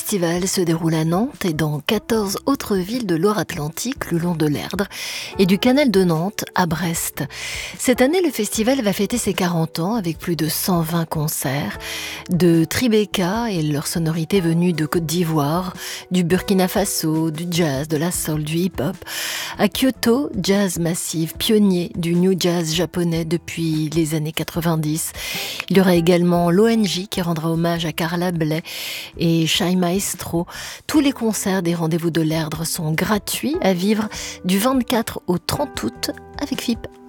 festival se déroule à Nantes et dans 14 autres villes de Loire-Atlantique, le long de l'Erdre, et du canal de Nantes à Brest. Cette année, le festival va fêter ses 40 ans avec plus de 120 concerts, de Tribeca et leurs sonorités venues de Côte d'Ivoire, du Burkina Faso, du jazz, de la soul, du hip-hop, à Kyoto, jazz massif, pionnier du new jazz japonais depuis les années 90. Il y aura également l'ONJ qui rendra hommage à Carla Bley et Shai Maestro. Tous les concerts des Rendez-vous de l'Erdre sont gratuits à vivre du 24 au 30 août avec FIP.